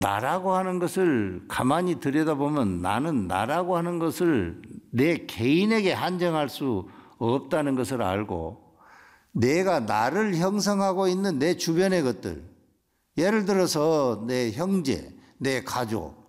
나라고 하는 것을 가만히 들여다보면 나는 나라고 하는 것을 내 개인에게 한정할 수 없다는 것을 알고 내가 나를 형성하고 있는 내 주변의 것들, 예를 들어서 내 형제, 내 가족,